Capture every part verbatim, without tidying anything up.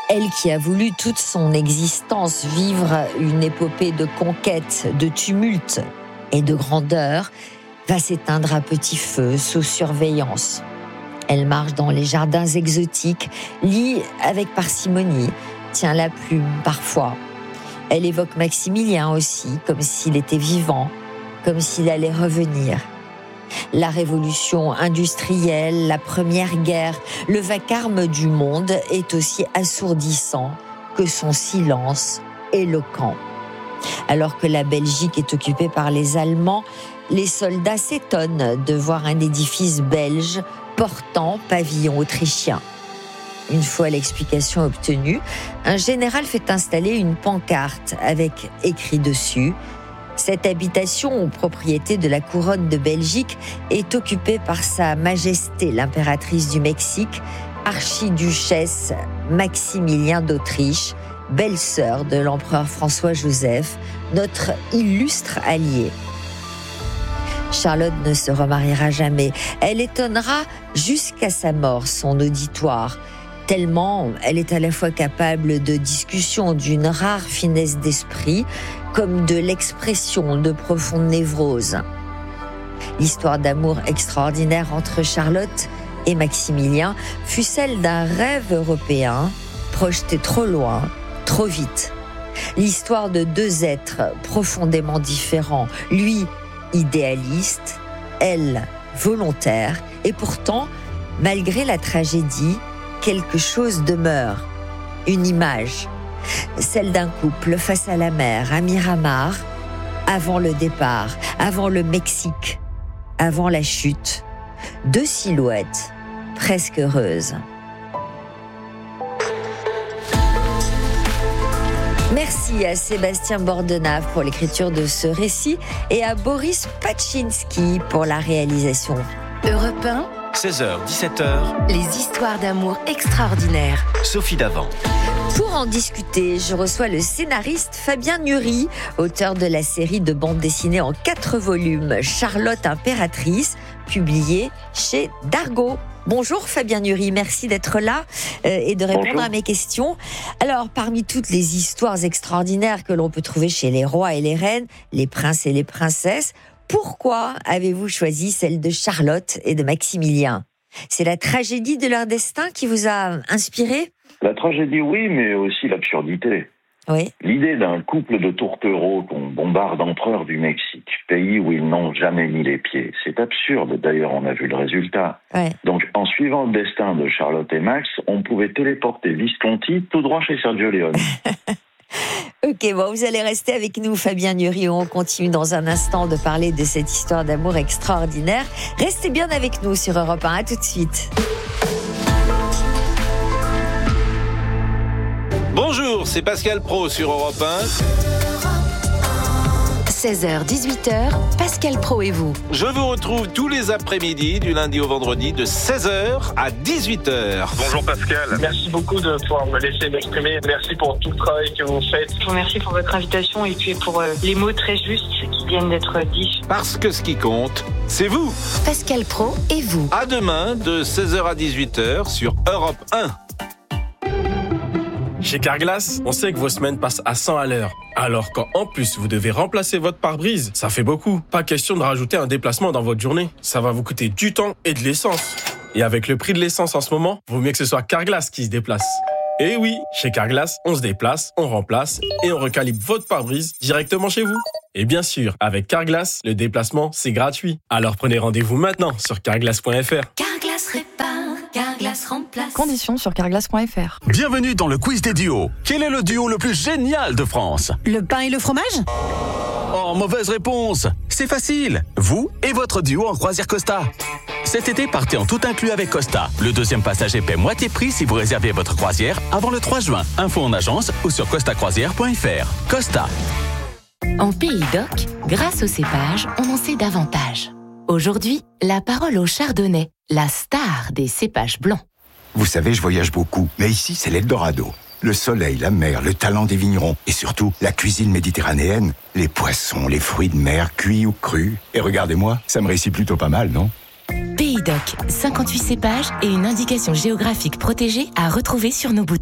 Elle qui a voulu toute son existence vivre une épopée de conquête, de tumulte et de grandeur, va s'éteindre à petit feu, sous surveillance. Elle marche dans les jardins exotiques, lit avec parcimonie, tient la plume parfois. Elle évoque Maximilien aussi, comme s'il était vivant, comme s'il allait revenir. La révolution industrielle, la première guerre, le vacarme du monde est aussi assourdissant que son silence éloquent. Alors que la Belgique est occupée par les Allemands, les soldats s'étonnent de voir un édifice belge portant pavillon autrichien. Une fois l'explication obtenue, un général fait installer une pancarte avec écrit dessus: cette habitation ou propriété de la couronne de Belgique est occupée par Sa Majesté l'impératrice du Mexique, archiduchesse Maximilien d'Autriche, belle-sœur de l'empereur François-Joseph, notre illustre allié. Charlotte ne se remariera jamais. Elle étonnera jusqu'à sa mort son auditoire, tellement elle est à la fois capable de discussion d'une rare finesse d'esprit, comme de l'expression de profondes névroses. L'histoire d'amour extraordinaire entre Charlotte et Maximilien fut celle d'un rêve européen projeté trop loin, trop vite. L'histoire de deux êtres profondément différents, lui idéaliste, elle volontaire, et pourtant, malgré la tragédie, quelque chose demeure, une image. Celle d'un couple face à la mer, à Miramar, avant le départ, avant le Mexique, avant la chute. Deux silhouettes, presque heureuses. Merci à Sébastien Bordenave pour l'écriture de ce récit et à Boris Paczynski pour la réalisation. Europe un, seize heures dix-sept heures, les histoires d'amour extraordinaires. Sophie Davant. Pour en discuter, je reçois le scénariste Fabien Nury, auteur de la série de bande dessinée en quatre volumes Charlotte impératrice, publiée chez Dargaud. Bonjour Fabien Nury, merci d'être là euh, et de répondre Bonjour. à mes questions. Alors, parmi toutes les histoires extraordinaires que l'on peut trouver chez les rois et les reines, les princes et les princesses, pourquoi avez-vous choisi celle de Charlotte et de Maximilien ? C'est la tragédie de leur destin qui vous a inspiré ? La tragédie, oui, mais aussi l'absurdité. Oui. L'idée d'un couple de tourtereaux qu'on bombarde empereur du Mexique, pays où ils n'ont jamais mis les pieds. C'est absurde, d'ailleurs, on a vu le résultat. Ouais. Donc, en suivant le destin de Charlotte et Max, on pouvait téléporter Visconti tout droit chez Sergio Leone. Ok, bon, vous allez rester avec nous, Fabien Nury. On continue dans un instant de parler de cette histoire d'amour extraordinaire. Restez bien avec nous sur Europe un. À tout de suite. Bonjour, c'est Pascal Praud sur Europe un. seize heures dix-huit heures, Pascal Praud et vous. Je vous retrouve tous les après-midi, du lundi au vendredi, de seize heures à dix-huit heures. Bonjour Pascal. Merci beaucoup de pouvoir me laisser m'exprimer. Merci pour tout le travail que vous faites. Je vous remercie pour votre invitation et puis pour euh, les mots très justes qui viennent d'être dits. Parce que ce qui compte, c'est vous. Pascal Praud et vous. À demain, de seize heures à dix-huit heures sur Europe un. Chez Carglass, on sait que vos semaines passent à cent à l'heure. Alors quand en plus vous devez remplacer votre pare-brise, ça fait beaucoup. Pas question de rajouter un déplacement dans votre journée. Ça va vous coûter du temps et de l'essence. Et avec le prix de l'essence en ce moment, vaut mieux que ce soit Carglass qui se déplace. Et oui, chez Carglass, on se déplace, on remplace et on recalibre votre pare-brise directement chez vous. Et bien sûr, avec Carglass, le déplacement, c'est gratuit. Alors prenez rendez-vous maintenant sur carglass point f r. Carglass répare, Carglass remplace. Conditions sur carglass point f r. Bienvenue dans le quiz des duos. Quel est le duo le plus génial de France ? Le pain et le fromage ? Oh, mauvaise réponse. C'est facile. Vous et votre duo en croisière Costa. Cet été, partez en tout inclus avec Costa. Le deuxième passager paie moitié prix si vous réservez votre croisière avant le trois juin. Info en agence ou sur costa croisière point f r. Costa. En Pays d'Oc, grâce au cépage, on en sait davantage. Aujourd'hui, la parole au chardonnay, la star des cépages blancs. Vous savez, je voyage beaucoup, mais ici, c'est l'Eldorado. Le soleil, la mer, le talent des vignerons et surtout la cuisine méditerranéenne, les poissons, les fruits de mer, cuits ou crus. Et regardez-moi, ça me réussit plutôt pas mal, non ? Pays d'Oc, cinquante-huit cépages et une indication géographique protégée à retrouver sur nos bouteilles.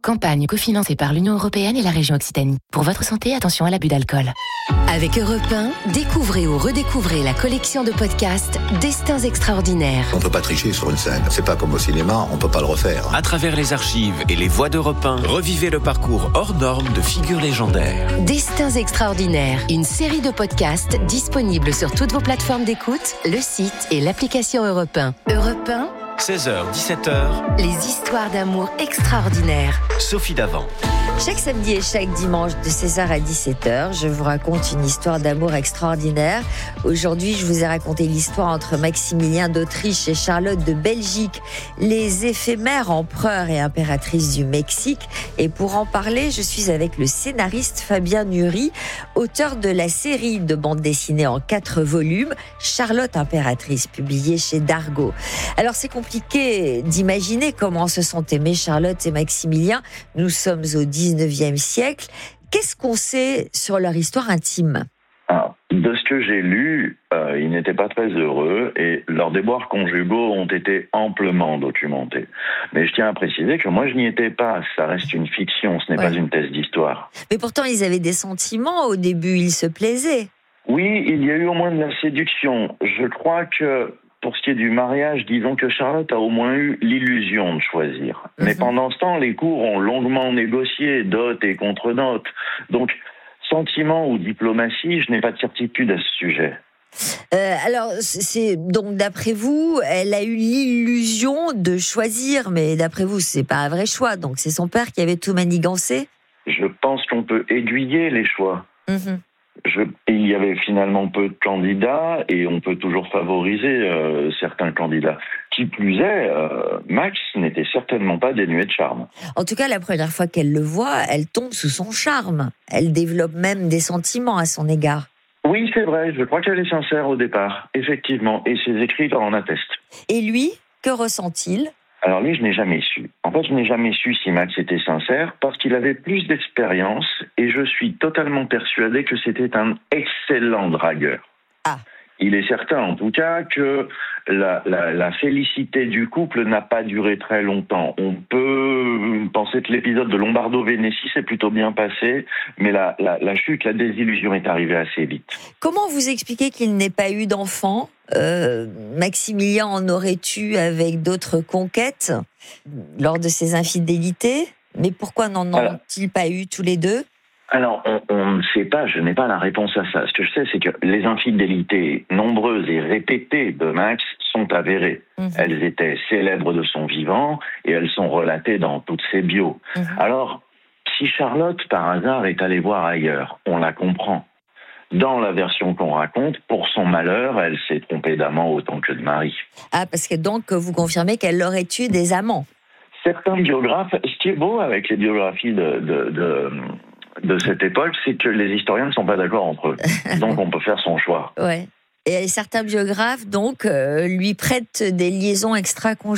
Campagne cofinancée par l'Union européenne et la région Occitanie. Pour votre santé, attention à l'abus d'alcool. Avec Europe un, découvrez ou redécouvrez la collection de podcasts Destins extraordinaires. On peut pas tricher sur une scène. C'est pas comme au cinéma, on peut pas le refaire. À travers les archives et les voix d'Europe un, revivez le parcours hors norme de figures légendaires. Destins extraordinaires, une série de podcasts disponibles sur toutes vos plateformes d'écoute, le site et l'application Europe un. Europe un, seize heures, dix-sept heures. Les histoires d'amour extraordinaires. Sophie Davant. Chaque samedi et chaque dimanche de seize heures à dix-sept heures, je vous raconte une histoire d'amour extraordinaire. Aujourd'hui, je vous ai raconté l'histoire entre Maximilien d'Autriche et Charlotte de Belgique, les éphémères empereurs et impératrices du Mexique. Et pour en parler, je suis avec le scénariste Fabien Nury, auteur de la série de bande dessinée en quatre volumes, Charlotte impératrice, publiée chez Dargaud. Alors, c'est compliqué d'imaginer comment se sont aimés Charlotte et Maximilien. Nous sommes au dix-neuvième siècle. Qu'est-ce qu'on sait sur leur histoire intime ? Alors, de ce que j'ai lu, euh, ils n'étaient pas très heureux et leurs déboires conjugaux ont été amplement documentés. Mais je tiens à préciser que moi, je n'y étais pas. Ça reste une fiction, ce n'est ouais. pas une thèse d'histoire. Mais pourtant, ils avaient des sentiments au début, ils se plaisaient. Oui, il y a eu au moins de la séduction. Je crois que pour ce qui est du mariage, disons que Charlotte a au moins eu l'illusion de choisir. Mm-hmm. Mais pendant ce temps, les cours ont longuement négocié, dot et contre-dot. Donc, sentiment ou diplomatie, je n'ai pas de certitude à ce sujet. Euh, alors, c'est donc d'après vous, elle a eu l'illusion de choisir, mais d'après vous, c'est pas un vrai choix. Donc, c'est son père qui avait tout manigancé ? Je pense qu'on peut aiguiller les choix. Mm-hmm. Je, il y avait finalement peu de candidats et on peut toujours favoriser euh, certains candidats. Qui plus est, euh, Max n'était certainement pas dénué de charme. En tout cas, la première fois qu'elle le voit, elle tombe sous son charme. Elle développe même des sentiments à son égard. Oui, c'est vrai. Je crois qu'elle est sincère au départ, effectivement. Et ses écrits en attestent. Et lui, que ressent-il ? Alors lui, je n'ai jamais su. En fait, je n'ai jamais su si Max était sincère parce qu'il avait plus d'expérience et je suis totalement persuadé que c'était un excellent dragueur. Ah. Il est certain, en tout cas, que la, la, la félicité du couple n'a pas duré très longtemps. On peut penser que l'épisode de Lombardo-Vénétie s'est plutôt bien passé, mais la, la, la chute, la désillusion est arrivée assez vite. Comment vous expliquez qu'il n'ait pas eu d'enfant ? Euh, Maximilien en aurait eu avec d'autres conquêtes lors de ses infidélités, mais pourquoi n'en ont-ils pas eu tous les deux ? Alors, on, on ne sait pas, je n'ai pas la réponse à ça. Ce que je sais, c'est que les infidélités nombreuses et répétées de Max sont avérées. Mmh. Elles étaient célèbres de son vivant et elles sont relatées dans toutes ses bios. Mmh. Alors, si Charlotte, par hasard, est allée voir ailleurs, on la comprend. Dans la version qu'on raconte, pour son malheur, elle s'est trompée d'amant autant que de mari. Ah, parce que donc, vous confirmez qu'elle aurait eu des amants. Certains biographes, ce qui est beau avec les biographies de... de, de de cette époque, c'est que les historiens ne sont pas d'accord entre eux. Donc, on peut faire son choix. Ouais. Et certains biographes, donc, euh, lui prêtent des liaisons extra-conjugales ?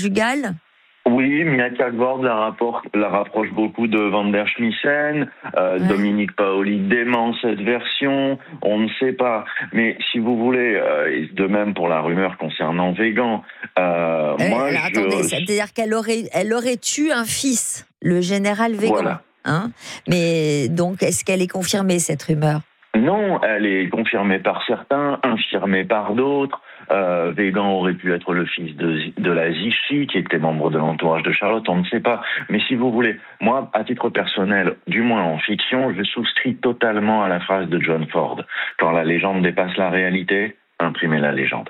Oui, Mia Kalvord la, rapporte, la rapproche beaucoup de Van der Schmissen, euh, ouais. Dominique Paoli dément cette version, on ne sait pas. Mais si vous voulez, euh, de même pour la rumeur concernant Végan, euh, euh, moi alors, je... Attendez, c'est-à-dire qu'elle aurait, elle aurait eu un fils, le général Végan. Voilà. Hein, mais donc, est-ce qu'elle est confirmée, cette rumeur ? Non, elle est confirmée par certains, infirmée par d'autres. Euh, Végan aurait pu être le fils de, de la Zichy, qui était membre de l'entourage de Charlotte, on ne sait pas. Mais si vous voulez, moi, à titre personnel, du moins en fiction, je souscris totalement à la phrase de John Ford. Quand la légende dépasse la réalité, imprimez la légende.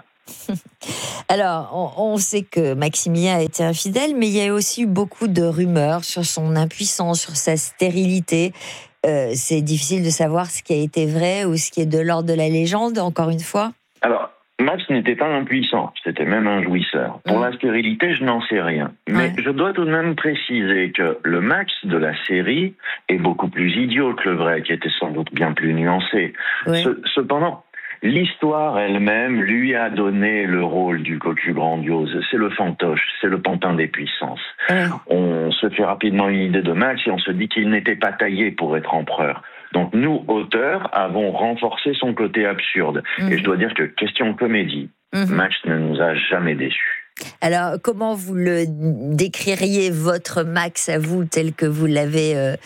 Alors, on, on sait que Maximilien a été infidèle, mais il y a aussi eu beaucoup de rumeurs sur son impuissance, sur sa stérilité. Euh, c'est difficile de savoir ce qui a été vrai ou ce qui est de l'ordre de la légende, encore une fois. Alors, Max n'était pas impuissant, c'était même un jouisseur. Pour mmh. la stérilité, je n'en sais rien. Mais ouais. je dois tout de même préciser que le Max de la série est beaucoup plus idiot que le vrai, qui était sans doute bien plus nuancé. Ouais. Ce, cependant, l'histoire elle-même lui a donné le rôle du cocu grandiose. C'est le fantoche, c'est le pantin des puissances. Mmh. On se fait rapidement une idée de Max et on se dit qu'il n'était pas taillé pour être empereur. Donc nous, auteurs, avons renforcé son côté absurde. Mmh. Et je dois dire que, question comédie, mmh. Max ne nous a jamais déçus. Alors, comment vous le décririez, votre Max, à vous, tel que vous l'avez euh,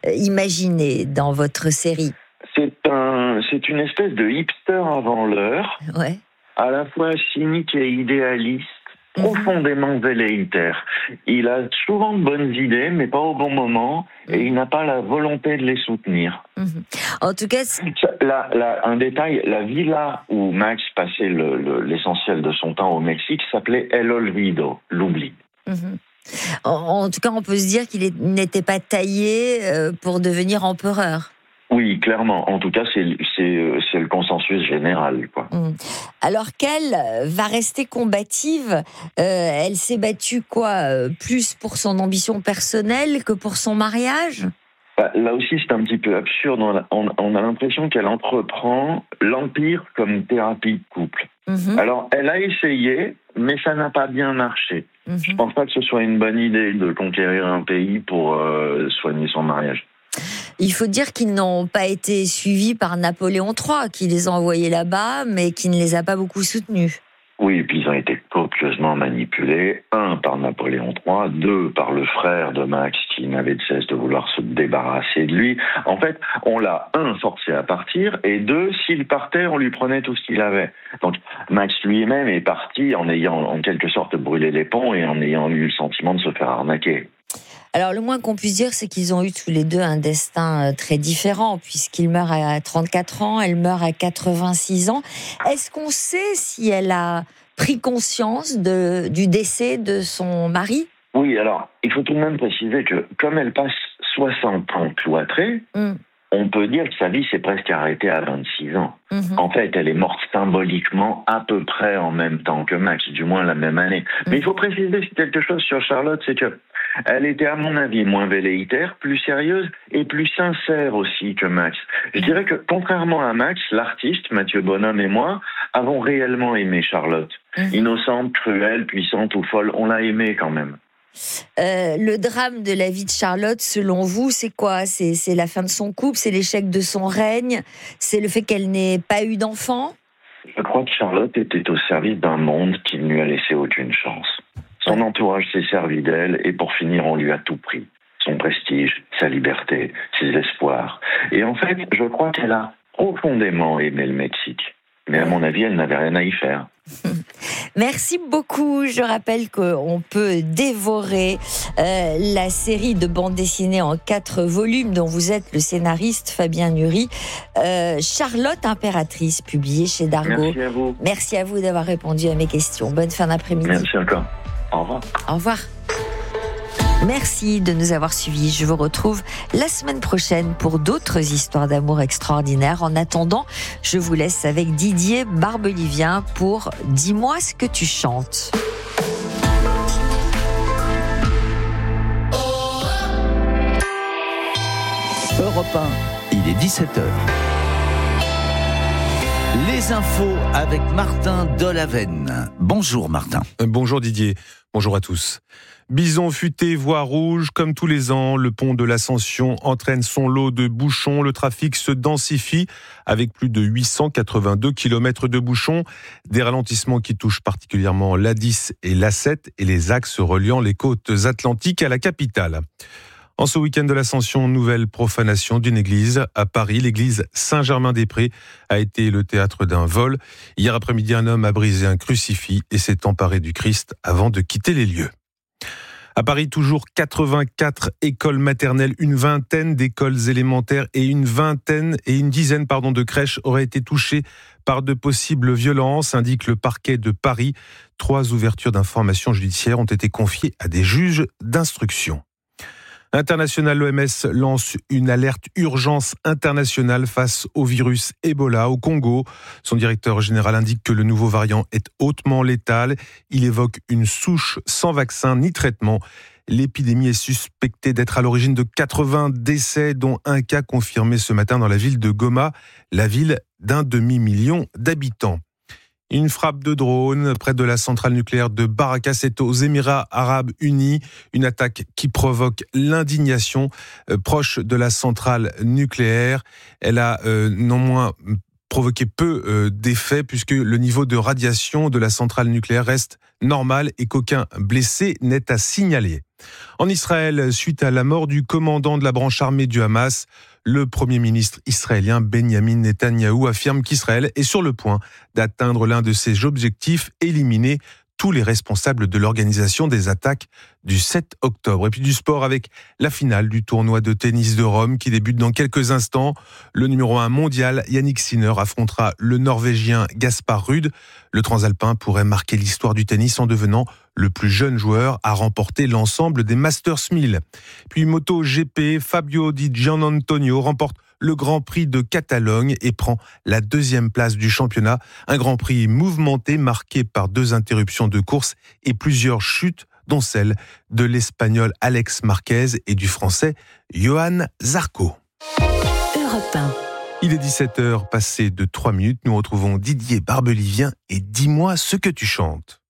imaginé dans votre série ? C'est, un, c'est une espèce de hipster avant l'heure, ouais. à la fois cynique et idéaliste, profondément velléitaire. Il a souvent de bonnes idées, mais pas au bon moment, et il n'a pas la volonté de les soutenir. Mmh. En tout cas, c'est... La, la, un détail, la villa où Max passait le, le, l'essentiel de son temps au Mexique s'appelait El Olvido, l'oubli. Mmh. En, en tout cas, on peut se dire qu'il est, n'était pas taillé euh, pour devenir empereur. Oui, clairement. En tout cas, c'est, c'est, c'est le consensus général, quoi. Mmh. Alors qu'elle va rester combative, euh, elle s'est battue quoi, plus pour son ambition personnelle que pour son mariage ? Bah, là aussi, c'est un petit peu absurde. On a, on, on a l'impression qu'elle entreprend l'empire comme thérapie de couple. Mmh. Alors, elle a essayé, mais ça n'a pas bien marché. Mmh. Je pense pas que ce soit une bonne idée de conquérir un pays pour euh, soigner son mariage. Il faut dire qu'ils n'ont pas été suivis par Napoléon trois, qui les a envoyés là-bas, mais qui ne les a pas beaucoup soutenus. Oui, et puis ils ont été copieusement manipulés, un par Napoléon trois, deux par le frère de Max, qui n'avait de cesse de vouloir se débarrasser de lui. En fait, on l'a, un, forcé à partir, et deux, s'il partait, on lui prenait tout ce qu'il avait. Donc, Max lui-même est parti en ayant, en quelque sorte, brûlé les ponts et en ayant eu le sentiment de se faire arnaquer. Alors, le moins qu'on puisse dire, c'est qu'ils ont eu tous les deux un destin très différent, puisqu'il meurt à trente-quatre ans, elle meurt à quatre-vingt-six ans. Est-ce qu'on sait si elle a pris conscience de, du décès de son mari ? Oui, alors, il faut tout de même préciser que, comme elle passe soixante ans cloîtrée, mmh. on peut dire que sa vie s'est presque arrêtée à vingt-six ans. Mmh. En fait, elle est morte symboliquement à peu près en même temps que Max, du moins la même année. Mmh. Mais il faut préciser quelque chose sur Charlotte, c'est que elle était, à mon avis, moins velléitaire, plus sérieuse et plus sincère aussi que Max. Je dirais que, contrairement à Max, l'artiste, Mathieu Bonhomme et moi, avons réellement aimé Charlotte. Mmh. Innocente, cruelle, puissante ou folle, on l'a aimée quand même. Euh, le drame de la vie de Charlotte, selon vous, c'est quoi ? c'est, c'est la fin de son couple, c'est l'échec de son règne, c'est le fait qu'elle n'ait pas eu d'enfant ? Je crois que Charlotte était au service d'un monde qui ne lui a laissé aucune chance. Son entourage s'est servi d'elle et pour finir, on lui a tout pris. Son prestige, sa liberté, ses espoirs. Et en fait, je crois qu'elle a profondément aimé le Mexique. Mais à mon avis, elle n'avait rien à y faire. Merci beaucoup. Je rappelle qu'on peut dévorer euh, la série de bande dessinée en quatre volumes dont vous êtes le scénariste Fabien Nury. Euh, Charlotte Impératrice, publiée chez Dargaud. Merci à vous. Merci à vous d'avoir répondu à mes questions. Bonne fin d'après-midi. Merci encore. Au revoir. Au revoir. Merci de nous avoir suivis. Je vous retrouve la semaine prochaine pour d'autres histoires d'amour extraordinaires. En attendant, je vous laisse avec Didier Barbelivien pour « Dis-moi ce que tu chantes ». Europe un, il est dix-sept heures. Les infos avec Martin Delaven. Bonjour Martin. Bonjour Didier, bonjour à tous. Bison futé, voie rouge, comme tous les ans, le pont de l'Ascension entraîne son lot de bouchons. Le trafic se densifie avec plus de huit cent quatre-vingt-deux kilomètres de bouchons. Des ralentissements qui touchent particulièrement l'A dix et l'A sept et les axes reliant les côtes atlantiques à la capitale. En ce week-end de l'Ascension, nouvelle profanation d'une église à Paris. L'église Saint-Germain-des-Prés a été le théâtre d'un vol. Hier après-midi, un homme a brisé un crucifix et s'est emparé du Christ avant de quitter les lieux. À Paris, toujours quatre-vingt-quatre écoles maternelles, une vingtaine d'écoles élémentaires et une vingtaine et une dizaine pardon, de crèches auraient été touchées par de possibles violences, indique le parquet de Paris. Trois ouvertures d'informations judiciaires ont été confiées à des juges d'instruction. International, l'O M S lance une alerte urgence internationale face au virus Ebola au Congo. Son directeur général indique que le nouveau variant est hautement létal. Il évoque une souche sans vaccin ni traitement. L'épidémie est suspectée d'être à l'origine de quatre-vingts décès, dont un cas confirmé ce matin dans la ville de Goma, la ville d'un demi-million d'habitants. Une frappe de drone près de la centrale nucléaire de Baraka, c'est aux Émirats Arabes Unis. Une attaque qui provoque l'indignation euh, proche de la centrale nucléaire. Elle a euh, non moins provoqué peu euh, d'effets puisque le niveau de radiation de la centrale nucléaire reste normal et qu'aucun blessé n'est à signaler. En Israël, suite à la mort du commandant de la branche armée du Hamas, le Premier ministre israélien Benjamin Netanyahou affirme qu'Israël est sur le point d'atteindre l'un de ses objectifs, éliminer tous les responsables de l'organisation des attaques du sept octobre. Et puis du sport avec la finale du tournoi de tennis de Rome qui débute dans quelques instants. Le numéro un mondial, Yannick Sinner, affrontera le Norvégien Gaspard Ruud. Le Transalpin pourrait marquer l'histoire du tennis en devenant le plus jeune joueur à remporter l'ensemble des Masters mille. Puis MotoGP, Fabio Di Giannantonio remporte le Grand Prix de Catalogne et prend la deuxième place du championnat. Un Grand Prix mouvementé, marqué par deux interruptions de course et plusieurs chutes, dont celle de l'Espagnol Alex Marquez et du Français Johan Zarco. Europe un. Il est dix-sept heures, passé de trois minutes. Nous retrouvons Didier Barbelivien et Dis-moi ce que tu chantes.